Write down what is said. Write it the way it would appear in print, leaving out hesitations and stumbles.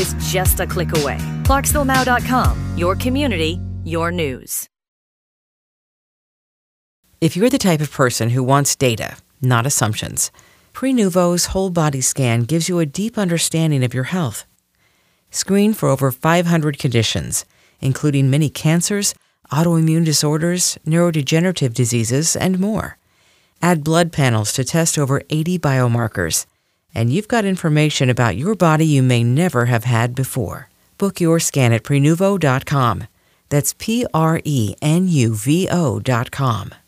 is just a click away. ClarksvilleNow.com, your community, your news. If you're the type of person who wants data, not assumptions, Prenuvo's whole body scan gives you a deep understanding of your health. Screen for over 500 conditions, including many cancers, autoimmune disorders, neurodegenerative diseases, and more. Add blood panels to test over 80 biomarkers, and you've got information about your body you may never have had before. Book your scan at Prenuvo.com. That's Prenuvo.com.